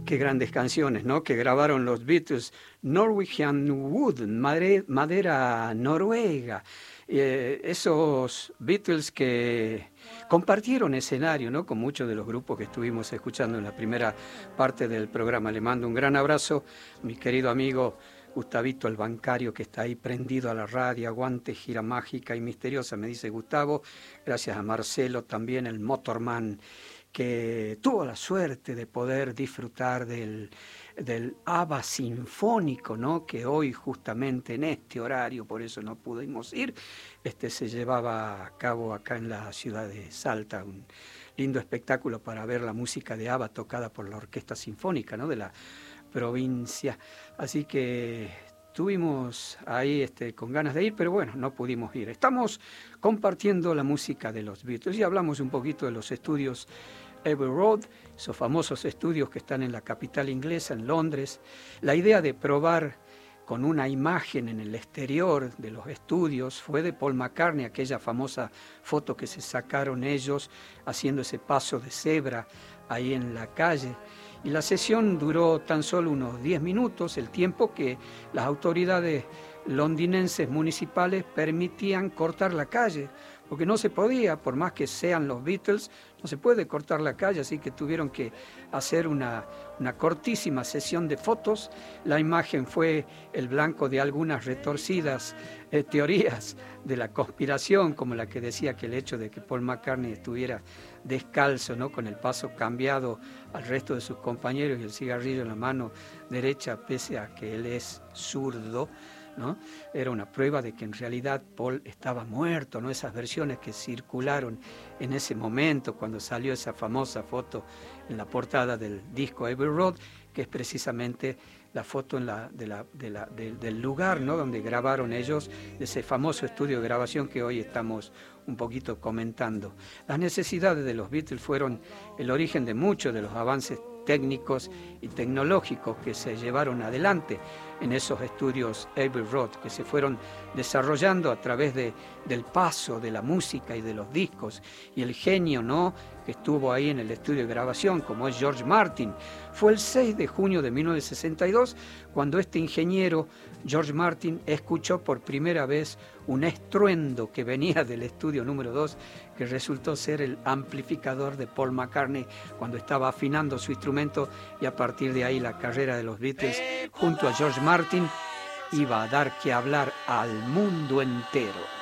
Qué grandes canciones, ¿no? Que grabaron los Beatles. Norwegian Wood, madera noruega. Esos Beatles que compartieron escenario, ¿no? Con muchos de los grupos que estuvimos escuchando en la primera parte del programa. Le mando un gran abrazo, mi querido amigo Gustavito, el bancario, que está ahí prendido a la radio. Aguante, gira mágica y misteriosa, me dice Gustavo. Gracias a Marcelo también, el Motorman, que tuvo la suerte de poder disfrutar del ABBA sinfónico, ¿no? Que hoy justamente en este horario, por eso no pudimos ir, se llevaba a cabo acá en la ciudad de Salta, un lindo espectáculo para ver la música de ABBA tocada por la Orquesta Sinfónica, ¿no? De la provincia. Así que estuvimos ahí con ganas de ir, pero bueno, no pudimos ir. Estamos compartiendo la música de los Beatles y hablamos un poquito de los estudios Abbey Road, esos famosos estudios que están en la capital inglesa, en Londres. La idea de probar con una imagen en el exterior de los estudios fue de Paul McCartney, aquella famosa foto que se sacaron ellos haciendo ese paso de cebra ahí en la calle. Y la sesión duró tan solo unos 10 minutos, el tiempo que las autoridades londinenses municipales permitían cortar la calle, porque no se podía, por más que sean los Beatles, no se puede cortar la calle, así que tuvieron que hacer una cortísima sesión de fotos. La imagen fue el blanco de algunas retorcidas teorías de la conspiración, como la que decía que el hecho de que Paul McCartney estuviera descalzo, ¿no? Con el paso cambiado al resto de sus compañeros y el cigarrillo en la mano derecha, pese a que él es zurdo, ¿no? Era una prueba de que en realidad Paul estaba muerto, ¿no? Esas versiones que circularon en ese momento cuando salió esa famosa foto en la portada del disco Abbey Road, que es precisamente la foto del lugar, ¿no? Donde grabaron ellos, de ese famoso estudio de grabación que hoy estamos un poquito comentando. Las necesidades de los Beatles fueron el origen de muchos de los avances técnicos y tecnológicos que se llevaron adelante en esos estudios Abbey Road, que se fueron desarrollando a través del paso de la música y de los discos, y el genio, ¿no?, que estuvo ahí en el estudio de grabación, como es George Martin. Fue el 6 de junio de 1962 cuando este ingeniero, George Martin, escuchó por primera vez un estruendo que venía del estudio número 2, que resultó ser el amplificador de Paul McCartney cuando estaba afinando su instrumento, y a partir de ahí la carrera de los Beatles junto a George Martin iba a dar que hablar al mundo entero.